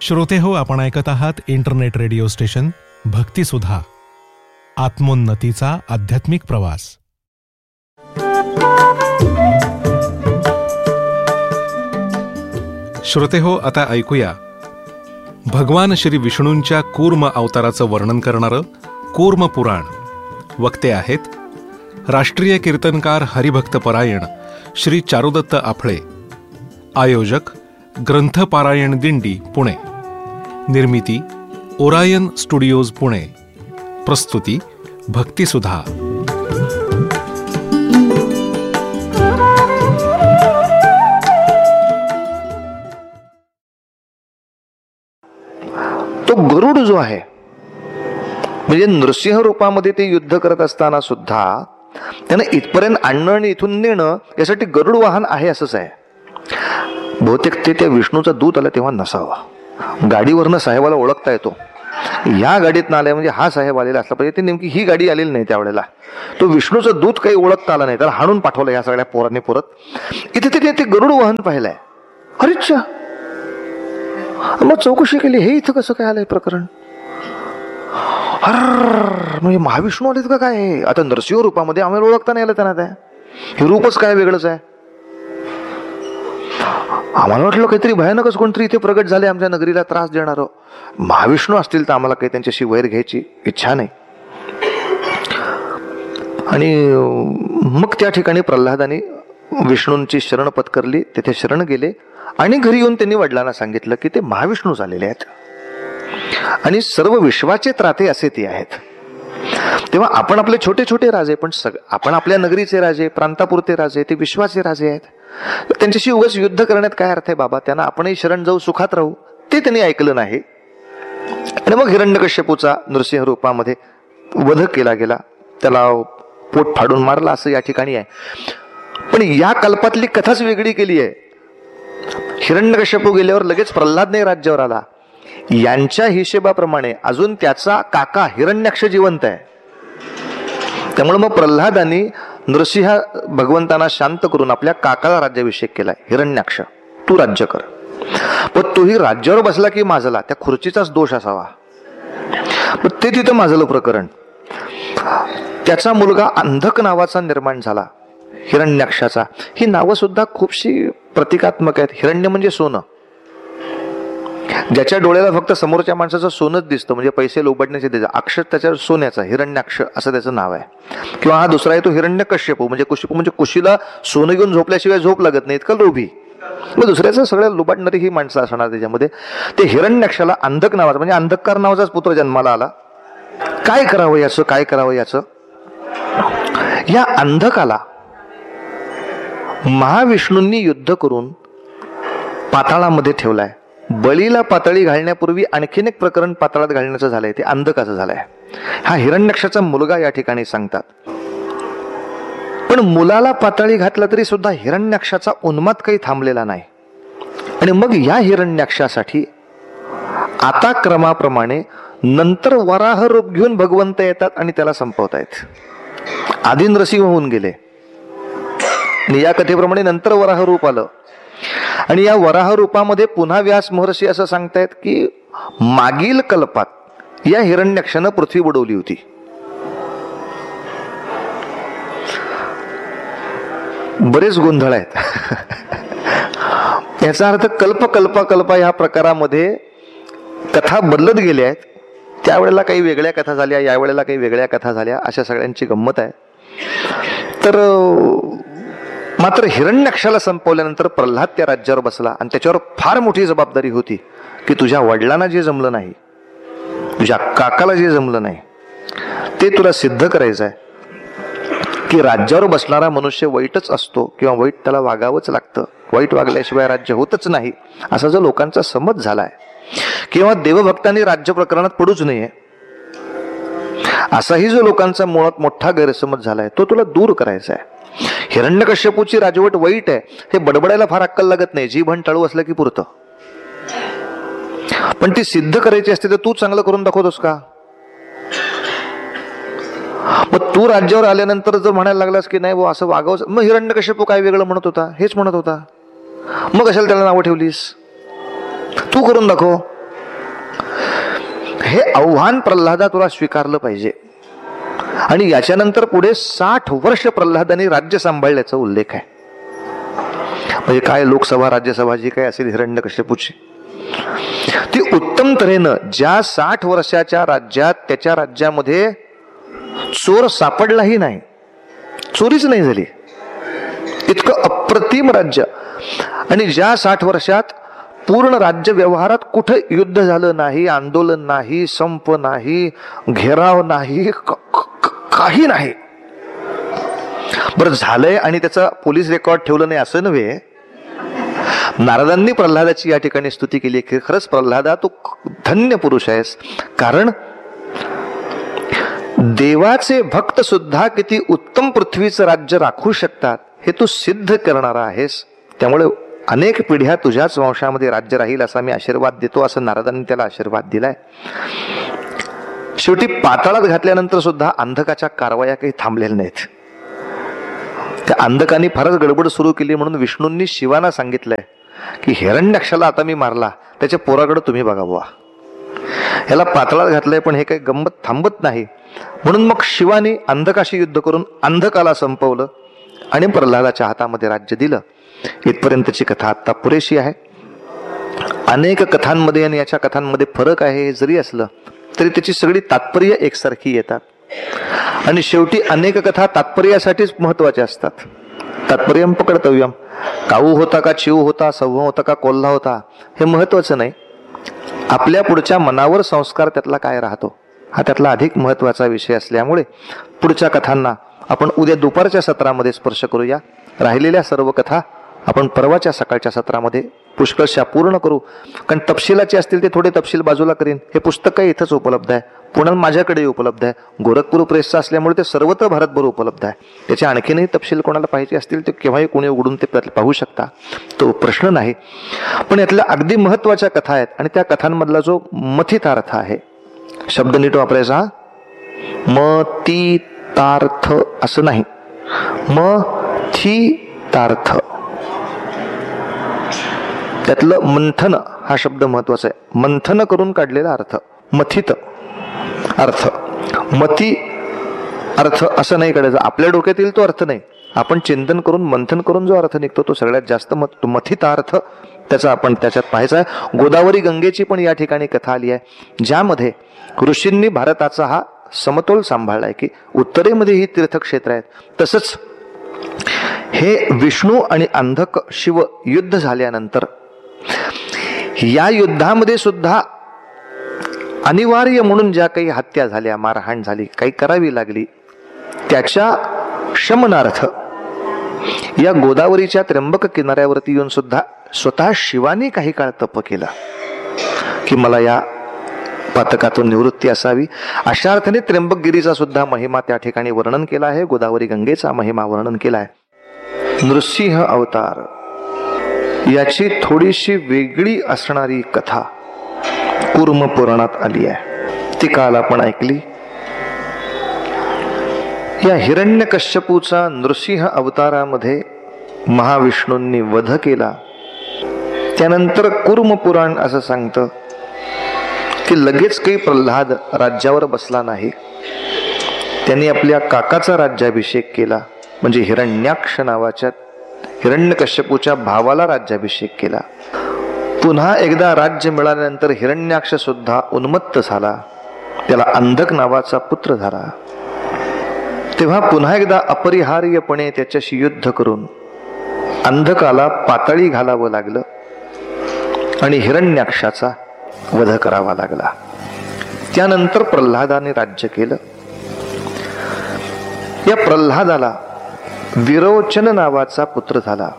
श्रोते हो, आपण ऐकत आहात इंटरनेट रेडिओ स्टेशन भक्तिसुधा, आत्मोन्नतीचा आध्यात्मिक प्रवास. श्रोते हो, आता ऐकूया भगवान श्री विष्णूंच्या कूर्म अवताराचं वर्णन करणारं कूर्म पुराण. वक्ते आहेत राष्ट्रीय कीर्तनकार हरिभक्तपरायण श्री चारुदत्त आफळे. आयोजक ग्रंथपारायण दिंडी पुणे. निर्मिती ओरायन स्टुडिओज पुणे. प्रस्तुती भक्तिसुधा. तो गरुड जो आहे, म्हणजे नृसिंह रूपामध्ये ते युद्ध करत असताना सुद्धा त्यानं इथपर्यंत आणणं आणि इथून नेणं यासाठी गरुड वाहन आहे असंच आहे. बहुतेक ते त्या विष्णूचा दूत आला तेव्हा नसावा. गाडीवरनं साहेबाला ओळखता येतो, या गाडीत आलाय म्हणजे हा साहेब आलेला असला पाहिजे. ते नेमकी ही गाडी आलेली नाही त्यावेळेला. तो विष्णूचा दूत काही ओळखता आला नाही, त्याला हाणून पाठवलं या सगळ्या पोरांनी परत. इथे ते गरुड वाहन पाहिलंय. अरेच्छा, मग चौकशी केली, हे इथं कसं काय आलंय प्रकरण. म्हणजे महाविष्णू आलेत का काय. आता नरसिंह रूपामध्ये आम्हाला ओळखता नाही आलं त्यांना. त्या हे रूपच काय वेगळंच आहे. आम्हाला वाटलं काहीतरी भयानकच कोणतरी इथे प्रगट झाले, आमच्या नगरीला त्रास देणार. महाविष्णू असतील तर आम्हाला काही त्यांच्याशी वैर घ्यायची इच्छा नाही. आणि मग त्या ठिकाणी प्रल्हादाने विष्णूंची शरण पत्करली, तिथे शरण गेले आणि घरी येऊन त्यांनी वडिलांना सांगितलं की ते महाविष्णू झालेले आहेत आणि सर्व विश्वाचे त्राते असे ते आहेत. तेव्हा आपण आपले छोटे छोटे राजे, पण आपण आपल्या नगरीचे राजे, प्रांतापुरते राजे, ते विश्वाचे राजे आहेत. त्यांच्याशी उगाच युद्ध करण्यात काय अर्थ आहे बाबा. त्यांना आपणही शरण जाऊ, सुखात राहू, ते त्यांनी ऐकलं नाही. आणि मग हिरण्यकश्यपूचा नृसिंह रूपामध्ये वध केला गेला, त्याला पोट फाडून मारला असं या ठिकाणी आहे. पण या कल्पातली कथाच वेगळी केली आहे. हिरण्यकश्यपू गेल्यावर लगेच प्रल्हादने राज्यावर आला. यांच्या हिशेबाप्रमाणे अजून त्याचा काका हिरण्याक्ष जिवंत आहे. त्यामुळे मग प्रल्हादांनी नृसिंह भगवंतांना शांत करून आपल्या काकाला राज्याभिषेक केलाय. हिरण्याक्ष, तू राज्य कर. पण तोही राज्यावर बसला की माजला, त्या खुर्चीचाच दोष असावा. पण ते तिथं माजलं प्रकरण. त्याचा मुलगा अंधक नावाचा निर्माण झाला, हिरण्याक्षाचा. ही नावं सुद्धा खूपशी प्रतिकात्मक आहेत. हिरण्य म्हणजे सोनं, ज्याच्या डोळ्याला फक्त समोरच्या माणसाचं सोनच दिसतं, म्हणजे पैसे लोबाडण्याचे त्याचं. अक्षर त्याच्या सोन्याचा, हिरण्याक्ष असं त्याचं नाव आहे. किंवा हा दुसरा आहे तो हिरण्यकश्यपू, म्हणजे कुशीला सोनं घेऊन झोपल्याशिवाय झोप लागत नाही इतकं लोभी. मग दुसऱ्याचं सगळ्या लोबाडणारी ही माणसं असणार त्याच्यामध्ये. ते हिरण्याक्षाला अंधक नावाचा, म्हणजे अंधकार नावाचाच पुत्र जन्माला आला. काय करावं याचं, काय करावं याचं. या अंधकाला महाविष्णूंनी युद्ध करून पाताळामध्ये ठेवलाय. बळीला पातळी घालण्यापूर्वी आणखीन एक प्रकरण पाताळात घालण्याचं झालंय, ते अंधकाचं झालंय. हा हिरण्याक्षाचा मुलगा या ठिकाणी सांगतात. पण मुलाला पातळी घातला तरी सुद्धा हिरण्याक्षाचा उन्माद काही थांबलेला नाही. आणि मग या हिरण्याक्षासाठी आता क्रमाप्रमाणे नंतर वराह रूप घेऊन भगवंत येतात आणि त्याला संपवतायत. आधी नृसिंह होऊन गेले आणि या कथेप्रमाणे नंतर वराह रूप आलं. आणि या वराह रूपामध्ये पुन्हा व्यास महर्षी असं सांगतायत की मागील कल्पात या हिरण्याक्षानं पृथ्वी बुडवली होती. बरेच गोंधळ आहेत. याचा अर्थ कल्प ह्या प्रकारामध्ये कथा बदलत गेल्या आहेत. त्यावेळेला काही वेगळ्या कथा झाल्या, यावेळेला काही वेगळ्या कथा झाल्या, अशा सगळ्यांची गंमत आहे. तर मात्र हिरण्याक्षाला संपवल्यानंतर प्रल्हाद त्या राज्यावर बसला आणि त्याच्यावर फार मोठी जबाबदारी होती की तुझ्या वडिलांना जे जमलं नाही, तुझ्या काकाला जे जमलं नाही, ते तुला सिद्ध करायचं आहे की राज्यावर बसणारा मनुष्य वाईटच असतो किंवा वाईट त्याला वागावंच लागतं, वाईट वागल्याशिवाय राज्य होतच नाही, असा जो लोकांचा समज झालाय. किंवा देवभक्तांनी राज्य प्रकरणात पडूच नये असाही जो लोकांचा मुळात मोठा गैरसमज झालाय, तो तुला दूर करायचा आहे. हिरण्यकश्यपूची राजवट वाईट आहे हे बडबडायला फार अक्कल लागत नाही, जी भण टाळू असलं की पुरतं. पण ती सिद्ध करायची असते तर तू चांगलं करून दाखवतोस का. मग तू राज्यावर आल्यानंतर जर म्हणायला लागलास की नाही वो असं वागावं, मग हिरण्यकश्यपू काय वेगळं म्हणत होता, हेच म्हणत होता, मग कशाला त्याला नावं ठेवलीस. तू करून दाखव. हे आव्हान प्रल्हादा तुला स्वीकारलं पाहिजे. आणि याच्यानंतर पुढे 60 वर्ष प्रल्हादाने राज्य सांभाळल्याचा उल्लेख आहे. म्हणजे काय लोकसभा राज्यसभा जी काय असेल हिरण्यकश्यपूची, ती उत्तम तऱ्हेनं ज्या 60 वर्षाच्या राज्यात त्याच्या राज्यामध्ये चोर सापडलाही नाही, चोरीच नाही झाली, इतकं अप्रतिम राज्य. आणि ज्या 60 वर्षात पूर्ण राज्य व्यवहारात कुठं युद्ध झालं नाही, आंदोलन नाही, संप नाही, घेराव नाही, काही नाही. बरं झालंय आणि त्याचा पोलीस रेकॉर्ड ठेवलं नाही असं नव्हे. नारदांनी प्रल्हादाची या ठिकाणी स्तुती केली की खरंच प्रल्हादा तू धन्य पुरुष आहेस, कारण देवाचे भक्त सुद्धा किती उत्तम पृथ्वीचं राज्य राखू शकतात हे तू सिद्ध करणारा आहेस. त्यामुळे अनेक पिढ्या तुझ्याच वंशामध्ये राज्य राहील असा मी आशीर्वाद देतो, असं नारदांनी त्याला आशीर्वाद दिलाय. शेवटी पाताळात घातल्यानंतर सुद्धा अंधकाच्या कारवाया काही थांबलेल्या नाहीत. त्या अंधकानी फारच गडबड सुरू केली म्हणून विष्णूंनी शिवाना सांगितलंय की हिरण्याक्षाला आता मी मारला, त्याच्या पोराकडे तुम्ही बघा बुवा. ह्याला पाताळात घातलंय पण हे काही गंमत थांबत नाही. म्हणून मग शिवानी अंधकाशी युद्ध करून अंधकाला संपवलं आणि प्रल्हादाच्या हातामध्ये राज्य दिलं. इथपर्यंतची कथा आता पुरेशी आहे. अनेक कथांमध्ये आणि याच्या कथांमध्ये फरक आहे हे जरी असलं तरी त्याची सगळी तात्पर्य एकसारखी येतात. आणि शेवटी अनेक कथा तात्पर्यासाठीच महत्वाच्या असतात. तात्पर्यम पकडतव्यम. काऊ होता का चिऊ होता, सव्वा होता का कोल्हा होता हे महत्वाचं नाही, आपल्या पुढच्या मनावर संस्कार त्यातला काय राहतो हा त्यातला अधिक महत्वाचा विषय असल्यामुळे पुढच्या कथांना आपण उद्या दुपारच्या सत्रामध्ये स्पर्श करूया. राहिलेल्या सर्व कथा आपण परवाच्या सकाळच्या सत्रामध्ये पुष्कळशा पूर्ण करू. कारण तपशिलाचे असतील ते थोडे तपशील बाजूला करीन. हे पुस्तक काही इथंच उपलब्ध आहे, पुण्यात माझ्याकडे उपलब्ध आहे, गोरखपूर प्रेसचं असल्यामुळे ते सर्वत्र भारतभर उपलब्ध आहे. त्याचे आणखीनही तपशील कोणाला पाहिजे असतील ते केव्हाही कोणी उघडून ते पाहू शकता, तो प्रश्न नाही. पण यातल्या अगदी महत्वाच्या कथा आहेत आणि त्या कथांमधला जो मथितार्थ आहे, शब्द नीट वापरायचा, मथितार्थ असं नाही, मथितार्थ. त्यातलं मंथन हा शब्द महत्वाचा आहे. मंथन करून काढलेला अर्थ मथित अर्थ. मती अर्थ असं नाही काढायचं, आपल्या डोक्यातील तो अर्थ नाही, आपण चिंतन करून मंथन करून जो अर्थ निघतो तो सगळ्यात जास्त मथितार्थ त्याचा आपण त्याच्यात पाहायचा आहे. गोदावरी गंगेची पण या ठिकाणी कथा आली आहे, ज्यामध्ये ऋषींनी भारताचा हा समतोल सांभाळलाय की उत्तरेमध्ये ही तीर्थक्षेत्र आहेत. तसंच हे विष्णू आणि अंधक शिव युद्ध झाल्यानंतर या युद्धामध्ये सुद्धा अनिवार्य म्हणून ज्या काही हत्या झाल्या, मारहाण झाली, काही करावी लागली, त्याच्या शमनार्थ या गोदावरीच्या त्र्यंबक किनाऱ्यावरती येऊन सुद्धा स्वतः शिवानी काही काळ तप केला की मला या पातकातून निवृत्ती असावी. अशा अर्थाने त्र्यंबकगिरीचा सुद्धा महिमा त्या ठिकाणी वर्णन केला आहे, गोदावरी गंगेचा महिमा वर्णन केला आहे. नृसिंह अवतार याची थोडीशी वेगळी असणारी कथा कूर्म पुराणात आली आहे, ती काल आपण ऐकली. या हिरण्यकश्यपूचा नृसिंह अवतारामध्ये महाविष्णूंनी वध केला. त्यानंतर कूर्म पुराण असं सांगतं की लगेच काही प्रल्हाद राज्यावर बसला नाही. त्यांनी आपल्या काकाचा राज्याभिषेक केला, म्हणजे हिरण्याक्ष नावाच्या हिरण्यकश्यपूच्या भावाला राज्याभिषेक केला. पुन्हा एकदा राज्य मिळाल्यानंतर हिरण्याक्ष सुद्धा उन्मत्त झाला, त्याला अंधक नावाचा पुत्र झाला. तेव्हा पुन्हा एकदा अपरिहार्यपणे त्याच्याशी युद्ध करून अंधकाला पाताळी घालावं लागलं आणि हिरण्याक्षाचा वध करावा लागला. त्यानंतर प्रल्हादाने राज्य केलं. या प्रल्हादाला विरोचन नावाचा पुत्र झाला.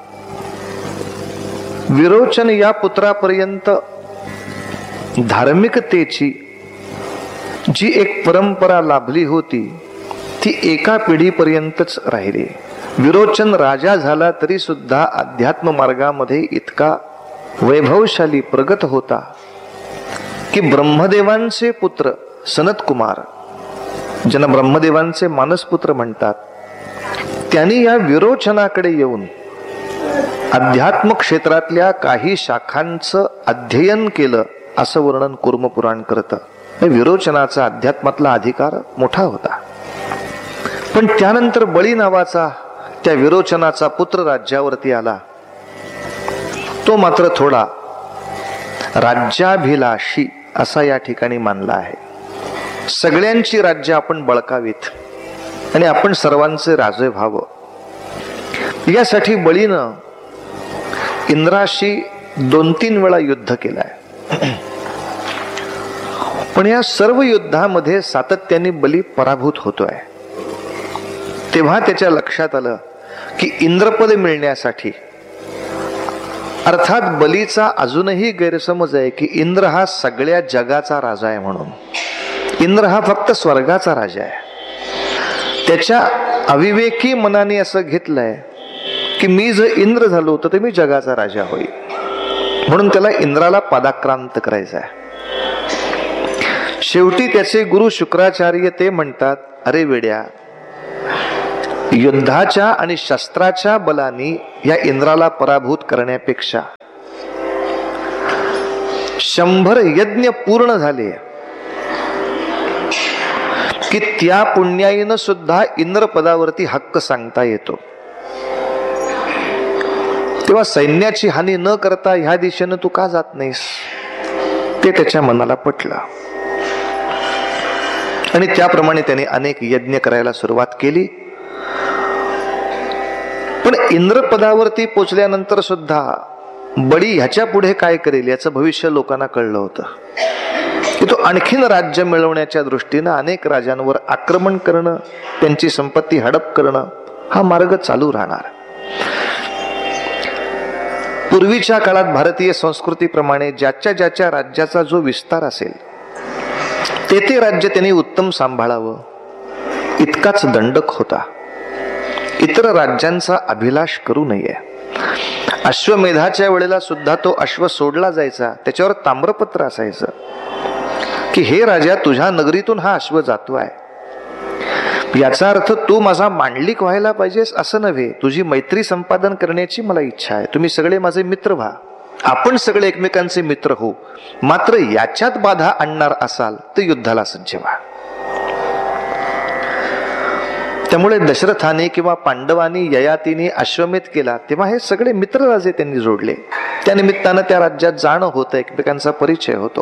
विरोचन या पुत्रापर्यंत धार्मिकतेची जी एक परंपरा लाभली होती ती एका पिढीपर्यंतच राहिली. विरोचन राजा झाला तरी सुद्धा अध्यात्म मार्गामध्ये इतका वैभवशाली प्रगत होता की ब्रह्मदेवांचे पुत्र सनत कुमार, ज्यांना ब्रह्मदेवांचे मानसपुत्र म्हणतात, त्यांनी या विरोचनाकडे येऊन अध्यात्म क्षेत्रातल्या काही शाखांचं अध्ययन केलं असं वर्णन कूर्म पुराण करतं. विरोचनाचा अध्यात्मातला अधिकार मोठा होता. पण त्यानंतर बळी नावाचा त्या विरोचनाचा पुत्र राज्यावरती आला. तो मात्र थोडा राज्याभिलाषी असा या ठिकाणी मानला आहे. सगळ्यांची राज्य आपण बळकावीत आणि आपण सर्वांचे राजे व्हावं, यासाठी बळीनं इंद्राशी 2-3 वेळा युद्ध केलंय. पण या सर्व युद्धामध्ये सातत्याने बली पराभूत होतोय. तेव्हा त्याच्या लक्षात आलं की इंद्रपद मिळण्यासाठी, अर्थात बलीचा अजूनही गैरसमज आहे की इंद्र हा सगळ्या जगाचा राजा आहे म्हणून. इंद्र हा फक्त स्वर्गाचा राजा आहे. त्याच्या अविवेकी मनाने असं घेतलंय की मी जर इंद्र झालो तर मी जगाचा राजा होईल, म्हणून त्याला इंद्राला पादाक्रांत करायचा आहे. शेवटी त्याचे गुरु शुक्राचार्य ते म्हणतात, अरे वेड्या, युद्धाच्या आणि शस्त्राच्या बलाने या इंद्राला पराभूत करण्यापेक्षा 100 यज्ञ पूर्ण झाले की त्या पुण्याईनं सुद्धा इंद्रपदावरती हक्क सांगता येतो. तेव्हा सैन्याची हानी न करता ह्या दिशेनं तू का जात नाहीस, ते त्याच्या मनाला पटलं आणि त्याप्रमाणे त्याने अनेक यज्ञ करायला सुरुवात केली. पण इंद्रपदावरती पोचल्यानंतर सुद्धा बळी ह्याच्या पुढे काय करेल याचं भविष्य लोकांना कळलं होतं की तो आणखीन राज्य मिळवण्याच्या दृष्टीनं अनेक राजांवर आक्रमण करणं, त्यांची संपत्ती हडप करणं हा मार्ग चालू राहणार. पूर्वीच्या काळात भारतीय संस्कृतीप्रमाणे ज्याच्या ज्याच्या राज्याचा जो विस्तार असेल ते राज्य त्यांनी उत्तम सांभाळावं इतकाच दंडक होता. इतर राज्यांचा अभिलाष करू नये. अश्वमेधाच्या वेळेला सुद्धा तो अश्व सोडला जायचा, त्याच्यावर ताम्रपत्र असायचं की हे राजा, तुझ्या नगरीतून हा अश्व जातोय. याचा अर्थ तू माझा मांडलिक व्हायला पाहिजेस असं नव्हे, तुझी मैत्री संपादन करण्याची मला इच्छा आहे. तुम्ही सगळे माझे मित्र व्हा, आपण सगळे एकमेकांचे मित्र हो. मात्र याच्यात बाधा आणणार असाल तर युद्धाला सज्ज व्हा. त्यामुळे दशरथाने किंवा पांडवांनी ययातीने अश्वमेध केला तेव्हा हे सगळे मित्रराजे त्यांनी जोडले. त्या निमित्तानं त्या राज्यात जाणं होतं, एकमेकांचा परिचय होतो.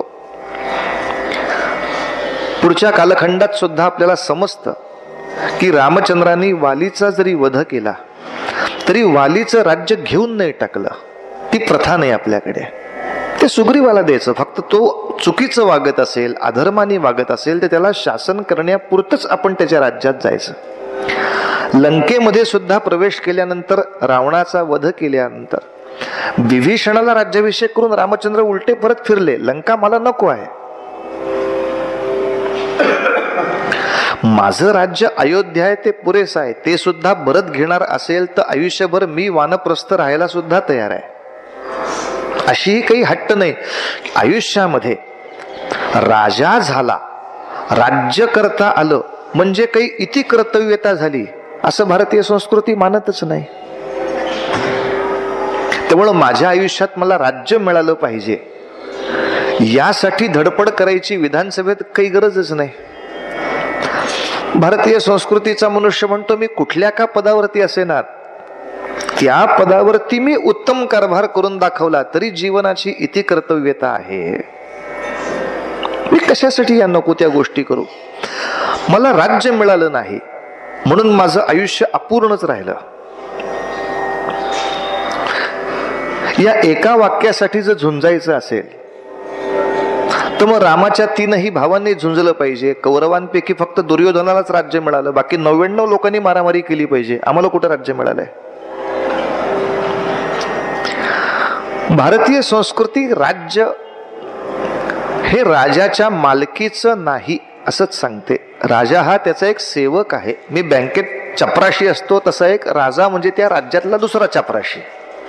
पुढच्या कालखंडात सुद्धा आपल्याला समजतं की रामचंद्रांनी वालीचा जरी वध केला तरी वालीचं राज्य घेऊन नाही टाकलं. ती प्रथा नाही आपल्याकडे. ते सुग्रीवाला द्यायचं. फक्त तो चुकीचं वागत असेल, अधर्माने वागत असेल तर त्याला शासन करण्यापुरतच आपण त्याच्या राज्यात जायचं. लंकेमध्ये सुद्धा प्रवेश केल्यानंतर, रावणाचा वध केल्यानंतर विभीषणाला राज्याभिषेक करून रामचंद्र उलटे परत फिरले, लंका मला नको आहे, माझं राज्य अयोध्या आहे ते पुरेसं आहे. ते सुद्धा भरत घेणार असेल तर आयुष्यभर मी वानप्रस्थ राहायला सुद्धा तयार आहे. अशीही काही हट्ट नाही. आयुष्यामध्ये राजा झाला, राज्य करता आलं म्हणजे काही इति कर्तव्यता झाली असं भारतीय संस्कृती मानतच नाही. त्यामुळं माझ्या आयुष्यात मला राज्य मिळालं पाहिजे यासाठी धडपड करायची विधानसभेत काही गरजच नाही. भारतीय संस्कृतीचा मनुष्य म्हणतो मी कुठल्या का पदावरती असेना, त्या पदावरती मी उत्तम कारभार करून दाखवला तरी जीवनाची इति कर्तव्यता आहे. मी कशासाठी या नको त्या गोष्टी करू. मला राज्य मिळालं नाही म्हणून माझं आयुष्य अपूर्णच राहिलं. या एका वाक्यासाठी जर झुंजायचं असेल तर मग रामाच्या 3ही भावांनी झुंजलं पाहिजे. कौरवांपैकी फक्त दुर्योधनालाच राज्य मिळालं, बाकी 99 लोकांनी मारामारी केली पाहिजे. आम्हाला कुठं राज्य मिळालंय. भारतीय संस्कृती राज्य हे राजाच्या मालकीचं नाही असंच सांगते. राजा हा त्याचा एक सेवक आहे. मी बँकेत चपराशी असतो तसा एक राजा म्हणजे त्या राज्यातला दुसरा चपराशी.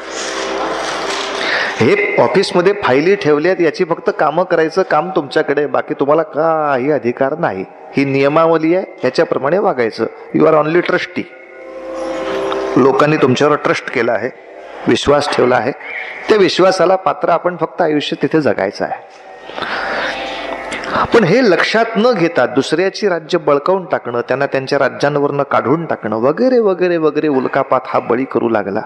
हे ऑफिसमध्ये फायली ठेवल्यात याची फक्त कामं करायचं काम तुमच्याकडे, बाकी तुम्हाला काही अधिकार नाही. ही नियमावली आहे, याच्याप्रमाणे वागायचं. You R only trustee. लोकांनी तुमच्यावर ट्रस्ट केला आहे, विश्वास ठेवला आहे. त्या विश्वासाला पात्र आपण फक्त आयुष्य तिथे जगायचं आहे. पण हे लक्षात न घेता दुसऱ्याची राज्य बळकावून टाकणं, त्यांना त्यांच्या राज्यांवरनं काढून टाकणं वगैरे वगैरे वगैरे उल्कापात हा बळी करू लागला.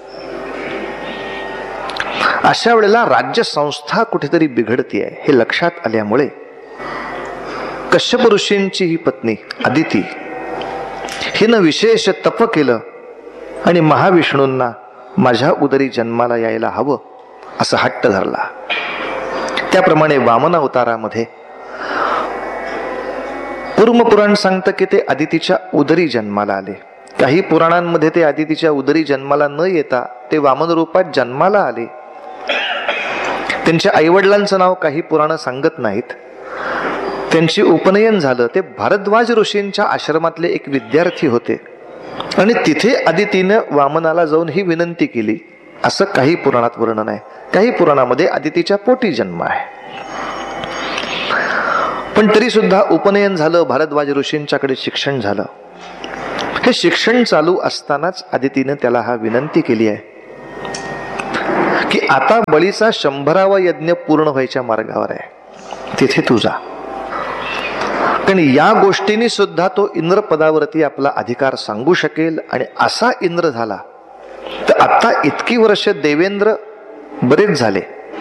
अशा वेळेला राज्य संस्था कुठेतरी बिघडतीये हे लक्षात आल्यामुळे कश्यप ऋषींची ही पत्नी अदिती हिनं विशेष तप केलं आणि महाविष्णूंना माझ्या उदरी जन्माला यायला हवं असं हट्ट धरला. त्याप्रमाणे वामन अवतारामध्ये पुराण सांगतं की ते अदितीच्या उदरी जन्माला आले. काही पुराणांमध्ये ते अदितीच्या उदरी जन्माला न येता ते वामन रूपात जन्माला आले. त्यांच्या आईवडिलांचं नाव काही पुराण सांगत नाहीत. त्यांचे उपनयन झालं. ते भारद्वाज ऋषींच्या आश्रमातले एक विद्यार्थी होते आणि तिथे अदितीनं वामनाला जाऊन ही विनंती केली असं काही पुराणात वर्णन आहे. काही पुराणामध्ये अदितीच्या पोटी जन्म आहे. पण तरी सुद्धा उपनयन झालं, भारद्वाज ऋषींच्याकडे शिक्षण झालं. हे शिक्षण चालू असतानाच अदितीनं त्याला हा विनंती केली आहे की आता बळीचा 100वा यज्ञ पूर्ण व्हायच्या मार्गावर आहे, तिथे तू जा. कारण या गोष्टींनी सुद्धा तो इंद्र पदावरती आपला अधिकार सांगू शकेल. आणि असा इंद्र झाला तर आता इतकी वर्ष देवेंद्र बरेच झाले,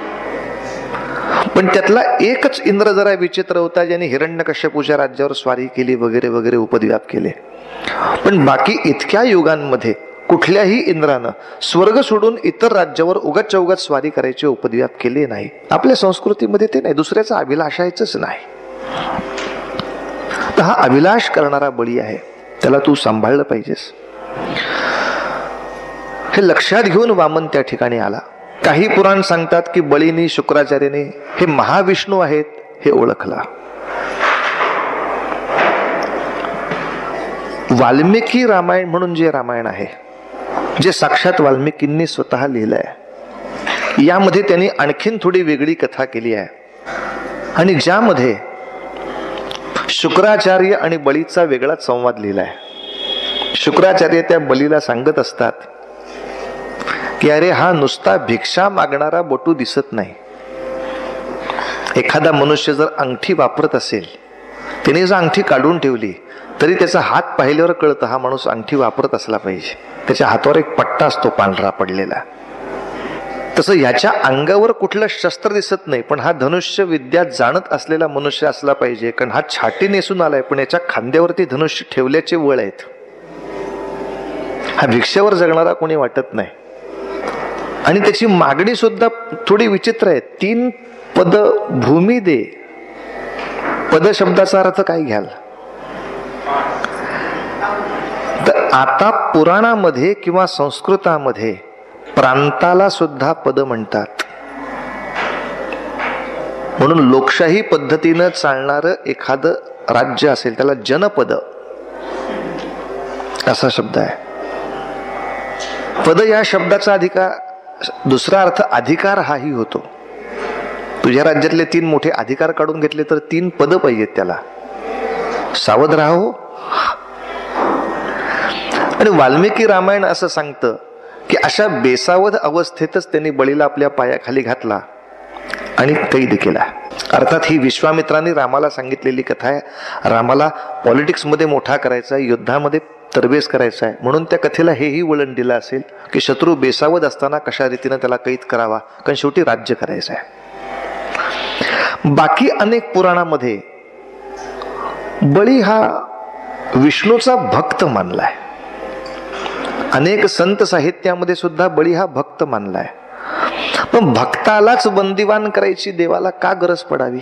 पण त्यातला एकच इंद्र जरा विचित्र होता ज्याने हिरण्यकश्यपूच्या राज्यावर स्वारी केली वगैरे वगैरे उपद्व्याप केले. पण बाकी इतक्या युगांमध्ये कुठल्याही इंद्रानं स्वर्ग सोडून इतर राज्यावर उगाच चौगाच स्वारी करायचे उपद्व्याप केले नाही. आपल्या संस्कृतीमध्ये ते नाही. दुसऱ्याचा अभिलाषायचंच नाही. तर हा अभिलाष करणारा बळी आहे, त्याला तू सांभाळलं पाहिजेस. हे लक्षात घेऊन वामन त्या ठिकाणी आला. काही पुराण सांगतात की बळीनी शुक्राचार्याने हे महाविष्णू आहेत हे ओळखला. वाल्मिकी रामायण म्हणून जे रामायण आहे, जे साक्षात वाल्मिकींनी स्वतः लिहिलंय, यामध्ये त्यांनी आणखीन थोडी वेगळी कथा केली आहे आणि ज्यामध्ये शुक्राचार्य आणि बळीचा वेगळाच संवाद लिहिलाय. शुक्राचार्य त्या बळीला सांगत असतात की अरे हा नुसता भिक्षा मागणारा बटू दिसत नाही. एखादा मनुष्य जर अंगठी वापरत असेल, त्याने जर अंगठी काढून ठेवली तरी त्याचा हात पाहिल्यावर कळतं हा माणूस अंगठी वापरत असला पाहिजे. त्याच्या हातावर एक पट्टा असतो पांढरा पडलेला. तसं ह्याच्या अंगावर कुठलं शस्त्र दिसत नाही, पण हा धनुष्य विद्या जाणत असलेला मनुष्य असला पाहिजे. कारण हा छाटी नेसून आलाय पण याच्या खांद्यावरती धनुष्य ठेवल्याचे वळ आहेत. हा भिक्षेवर जगणारा कोणी वाटत नाही. आणि त्याची मागणी सुद्धा थोडी विचित्र आहे. 3 पद भूमी दे. पद शब्दाचा अर्थ काय घ्याल तर आता पुराणामध्ये किंवा संस्कृतामध्ये प्रांताला सुद्धा पद म्हणतात. म्हणून लोकशाही पद्धतीनं चालणारं एखादं राज्य असेल त्याला जनपद असा शब्द आहे. पद या शब्दाचा अधिकार दुसरा अर्थ अधिकार हाही होतो. तुझ्या राज्यातले 3 मोठे अधिकार काढून घेतले तर 3 पद पाहिजेत त्याला. सावध राहो. आणि वाल्मिकी रामायण असं सांगतं की अशा बेसावध अवस्थेतच त्यांनी बळीला आपल्या पायाखाली घातला आणि कैद केला. अर्थात ही विश्वामित्रांनी रामाला सांगितलेली कथा आहे. रामाला पॉलिटिक्समध्ये मोठा करायचा आहे, युद्धामध्ये तरबेज करायचा आहे, म्हणून त्या कथेला हेही वळण दिलं असेल की शत्रू बेसावध असताना कशा रीतीनं त्याला कैद करावा, कारण शेवटी राज्य करायचं आहे. बाकी अनेक पुराणामध्ये बळी हा विष्णूचा भक्त मानलाय. अनेक संत साहित्यामध्ये सुद्धा बळी हा भक्त मानलाय. पण भक्तालाच बंदिवान करायची देवाला का गरज पडावी,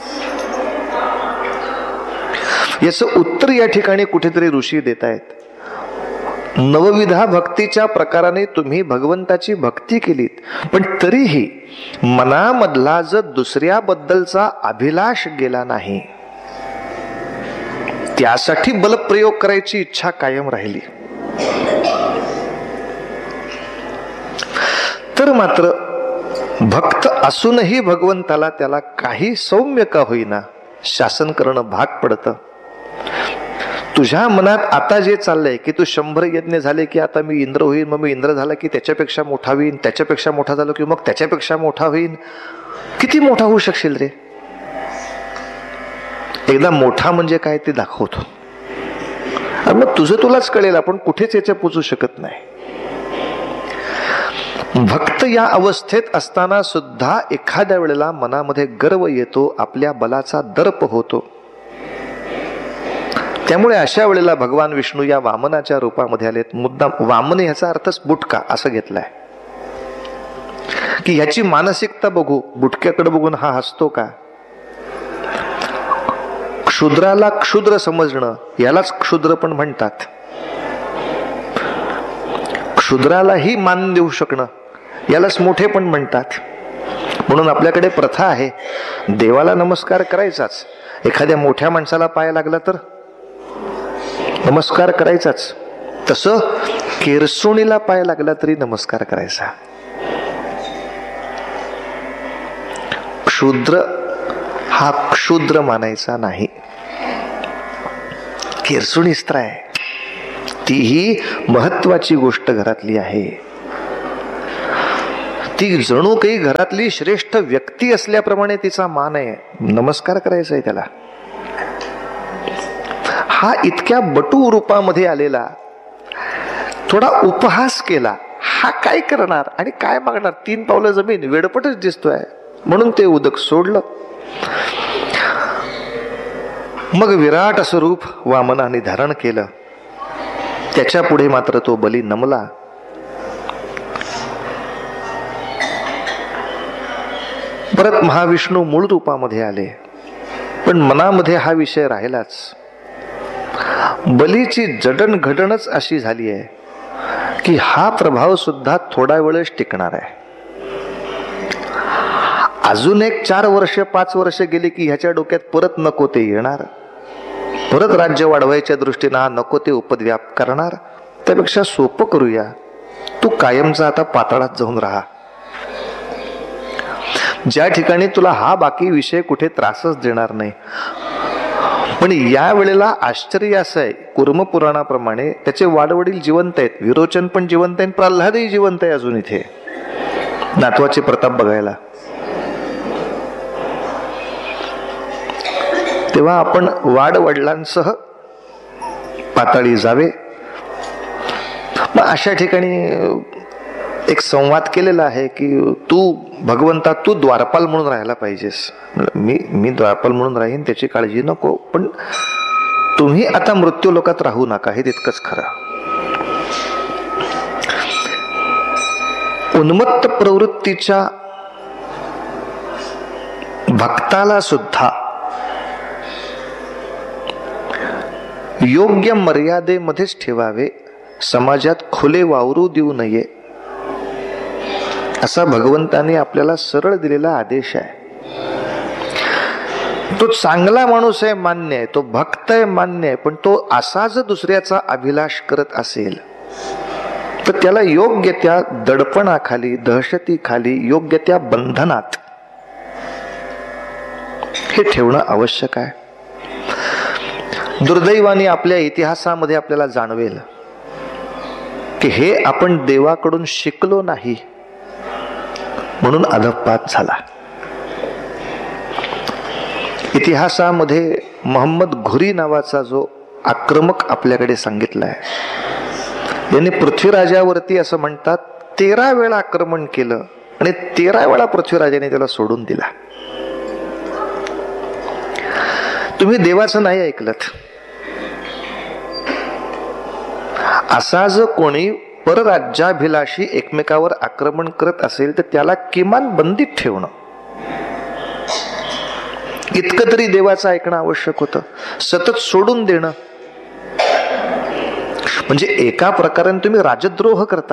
याचं उत्तर या ठिकाणी कुठेतरी ऋषी देत आहेत. नवविधा भक्तीच्या प्रकाराने तुम्ही भगवंताची भक्ती केलीत, पण तरीही मनामधला जर दुसऱ्याबद्दलचा अभिलाष गेला नाही, त्यासाठी बलप्रयोग करायची इच्छा कायम राहिली, तर मात्र भक्त असूनही भगवंताला त्याला काही सौम्य का होईना शासन करणं भाग पडतं. तुझ्या मनात आता जे चाललंय की तू 100 यज्ञ झाले की आता मी इंद्र होईन, मग मी इंद्र झाला की त्याच्यापेक्षा मोठा होईन, त्याच्यापेक्षा मोठा झालो की मग त्याच्यापेक्षा मोठा होईन. किती मोठा होऊ शकशील रे? एकदा मोठा म्हणजे काय ते दाखवतो, आणि मग तुझं तुलाच कळेल. आपण कुठेच याच्या पोचू शकत नाही. भक्त या अवस्थेत असताना सुद्धा एखाद्या वेळेला मनामध्ये गर्व येतो, आपल्या बलाचा दर्प होतो. त्यामुळे अशा वेळेला भगवान विष्णू या वामनाच्या रूपामध्ये आलेत. मुद्दाम वामन ह्याचा अर्थच बुटका असं घेतलाय, की ह्याची मानसिकता बघू. बुटक्याकडे बघून हा हसतो का? क्षुद्राला क्षुद्र समजणं यालाच क्षुद्र पण म्हणतात. क्षुद्रालाही मान देऊ शकणं यालाच मोठे पण म्हणतात. म्हणून आपल्याकडे प्रथा आहे, देवाला नमस्कार करायचाच, एखाद्या मोठ्या माणसाला पाय लागला तर नमस्कार करायचाच. तसं केरसुणीला पाय लागला तरी नमस्कार करायचा. क्षुद्र हा क्षुद्र मानायचा नाही. केरसुणी स्त्री आहे, तीही महत्वाची गोष्ट घरातली आहे. ती जणू काही घरातली श्रेष्ठ व्यक्ती असल्याप्रमाणे तिचा मान आहे. नमस्कार करायचा आहे त्याला. हा इतक्या बटू रूपामध्ये आलेला, थोडा उपहास केला. हा काय करणार आणि काय मागणार? 3 पावलं जमीन, वेडपटच दिसतोय. म्हणून ते उदक सोडलं. मग विराट असं रूप वामनाने धारण केलं. त्याच्या पुढे मात्र तो बली नमला. परत महाविष्णू मूळ रूपामध्ये आले, पण मनामध्ये हा विषय राहिलाच. बलीची जडणघडणच अशी झाली आहे की हा प्रभाव सुद्धा थोडा वेळच टिकणार आहे. अजून एक 4 वर्ष 5 वर्ष गेली की ह्याच्या डोक्यात परत नको ते येणार. परत राज्य वाढवायच्या दृष्टीनं हा नको ते उपद्व्याप करणार. त्यापेक्षा सोपं करूया, तू कायमचा आता पाताळात जाऊन राहा. ज्या ठिकाणी तुला हा बाकी विषय कुठे त्रासच देणार नाही. पण या वेळेला आश्चर्य असं आहे, कुर्म पुराणाप्रमाणे त्याचे वाडवडील जिवंत आहेत, विरोचन पण जिवंत आहे, प्रल्हादही जिवंत आहे अजून इथे नातवाचे प्रताप बघायला. तेव्हा आपण वाडवडिलांसह पाताळी जावे. मग अशा ठिकाणी एक संवाद केलेला आहे की तू भगवंता, तू द्वारपाल म्हणून राहायला पाहिजेस. मी द्वारपाल म्हणून राहीन, त्याची काळजी नको, पण तुम्ही आता मृत्यू लोकात राहू नका, हे तितकंच खरं. उन्मत्त प्रवृत्तीच्या भक्ताला सुद्धा योग्य मर्यादेमध्येच ठेवावे, समाजात खुले वावरू देऊ नये, असा भगवंताने आपल्याला सरळ दिलेला आदेश आहे. तो चांगला माणूस आहे मान्य आहे, तो भक्त आहे मान्य आहे, पण तो असाच दुसऱ्याचा अभिलाष करत असेल तर त्याला योग्य त्या दडपणाखाली, दहशतीखाली, योग्य त्या बंधनात हे ठेवणं आवश्यक आहे. दुर्दैवाने आपल्या इतिहासामध्ये आपल्याला जाणवेल की हे आपण देवाकडून शिकलो नाही म्हणून अधःपात झाला. इतिहासामध्ये मोहम्मद घुरी नावाचा जो आक्रमक आपल्याकडे सांगितलाय, यांनी पृथ्वीराजावरती असं म्हणतात 13 वेळा आक्रमण केलं आणि 13 वेळा पृथ्वीराजाने त्याला सोडून दिला. तुम्ही देवाचं नाही ऐकलत. असा जो कोणी परराज्याभिलाषी एकमेकावर आक्रमण करत असेल तर त्याला किमान बंदीत ठेवणं, इतकं तरी देवाचं ऐकणं आवश्यक होतं. सतत सोडून देणं म्हणजे एका प्रकाराने तुम्ही राजद्रोह करता.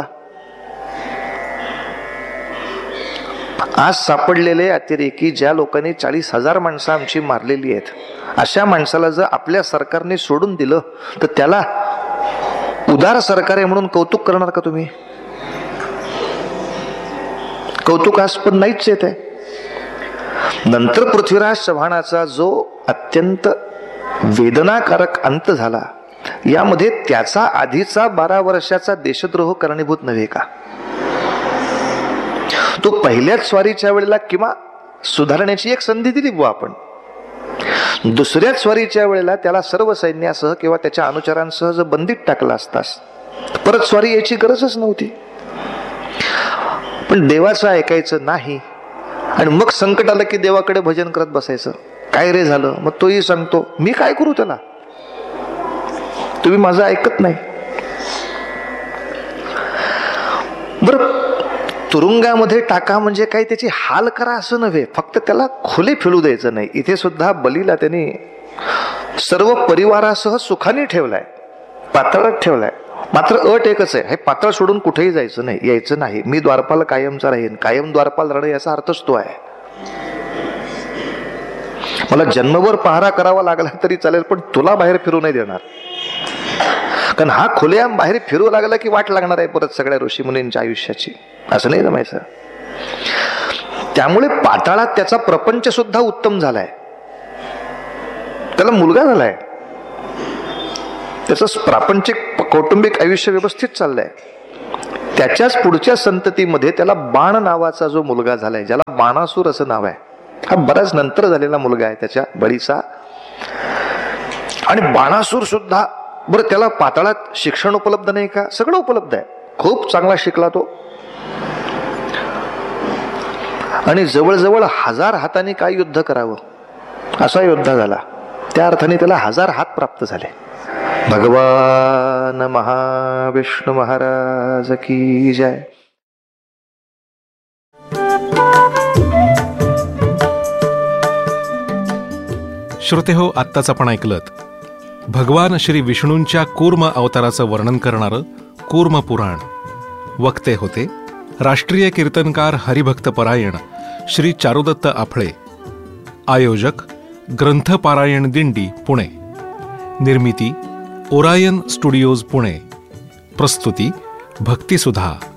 आज सापडलेले अतिरेकी, ज्या लोकांनी 40,000 माणसं आमची मारलेली आहेत, अशा माणसाला जर आपल्या सरकारने सोडून दिलं तर त्याला उदार सरकार आहे म्हणून कौतुक करणार का तुम्ही? कौतुकास्पद नाहीच येत आहे. नंतर पृथ्वीराज चव्हाणाचा जो अत्यंत वेदनाकारक अंत झाला, यामध्ये त्याचा आधीचा 12 वर्षाचा देशद्रोह कारणीभूत नव्हे का? तो पहिल्याच स्वारीच्या वेळेला किंवा सुधारण्याची एक संधी दिली बुवा आपण. दुसऱ्याच स्वारीच्या वेळेला त्याला सर्व सैन्यासह किंवा त्याच्या अनुचरांसह जर बंदीत टाकला असतास, परत स्वारी याची गरजच नव्हती. पण देवाचं ऐकायचं नाही आणि मग संकट आलं की देवाकडे भजन करत बसायचं. काय रे झालं? मग तोही सांगतो, मी काय करू त्याला, तुम्ही माझं ऐकत नाही. बरं, तुरुंगामध्ये टाका म्हणजे काही त्याची हाल करा असं नव्हे, फक्त त्याला खुले फिरू द्यायचं नाही. इथे सुद्धा बलीला त्यांनी सर्व परिवारासह सुखाने ठेवलाय, पातळात ठेवलाय. मात्र अट एकच आहे, हे पातळ सोडून कुठेही जायचं नाही, यायचं नाही. मी द्वारपाल कायमचा राहीन. कायम द्वारपाल राहणं याचा अर्थच तो आहे. मला जन्मभर पहारा करावा लागला तरी चालेल, पण तुला बाहेर फिरू नाही देणार. कारण हा खुलेआम बाहेर फिरू लागला की वाट लागणार आहे परत सगळ्या ऋषीमुनींच्या आयुष्याची. असं नाही जमायचं. त्यामुळे पाताळात त्याचा प्रपंच सुद्धा उत्तम झालाय. त्याला मुलगा झालाय, त्याचं प्रापंचिक कौटुंबिक आयुष्य व्यवस्थित चाललंय. त्याच्याच पुढच्या संततीमध्ये त्याला बाण नावाचा जो मुलगा झालाय, ज्याला बाणासूर असं नाव आहे, हा बराच नंतर झालेला मुलगा आहे त्याच्या बळीचा. आणि बाणासूर सुद्धा, बरं त्याला पाताळात शिक्षण उपलब्ध नाही का? सगळं उपलब्ध आहे. खूप चांगला शिकला तो आणि जवळजवळ 1000 हातांनी काय युद्ध करावं असा योद्धा झाला. त्या अर्थाने त्याला 1000 हात प्राप्त झाले. भगवान महाविष्णू महाराज की जय. श्रोतेहो, आत्ताच आपण ऐकलत भगवान श्री विष्णूंच्या कूर्म अवताराचं वर्णन करणारं कूर्म पुराण. वक्ते होते राष्ट्रीय कीर्तनकार हरिभक्त परायण श्री चारुदत्त आपळे. आयोजक ग्रंथपारायण दिंडी पुणे. निर्मिती ओरायन स्टुडिओज पुणे. प्रस्तुती भक्तिसुधा.